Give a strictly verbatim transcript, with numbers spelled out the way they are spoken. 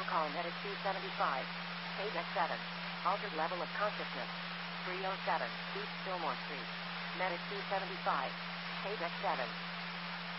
Local call Medic two seventy-five. Page X seven. Altered level of consciousness. three oh seven East Fillmore Street. Medic two seventy-five. Page X seven.